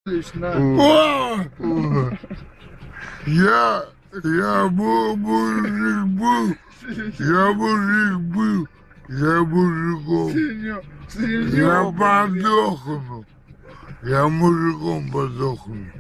Лично. Я мужик был, я мужиком. Я подохну. Я мужиком подохну.